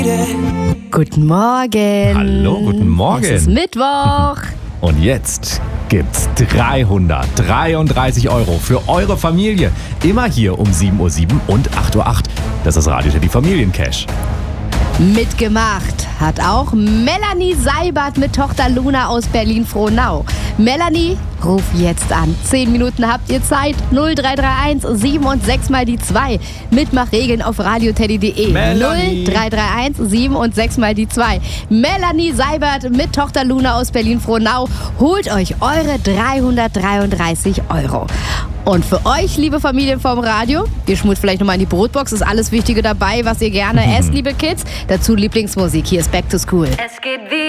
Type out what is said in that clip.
Guten Morgen. Hallo, guten Morgen. Es ist Mittwoch. Und jetzt gibt's 333 € für eure Familie. Immer hier um 7:07 Uhr und 8:08 Uhr. Das ist Radio Teddy Familiencash. Mitgemacht hat auch Melanie Seibert mit Tochter Luna aus Berlin-Frohnau. Melanie, ruf jetzt an. 10 Minuten habt ihr Zeit. 0331 7 und 6 mal die 2. Mitmachregeln auf radioteddy.de. 0331 7 und 6 mal die 2. Melanie Seibert mit Tochter Luna aus Berlin-Frohnau holt euch eure 333 €. Und für euch, liebe Familien vom Radio, ihr schmut vielleicht nochmal in die Brotbox, ist alles Wichtige dabei, was ihr gerne esst, liebe Kids. Dazu Lieblingsmusik, hier ist Back to School. Es geht wie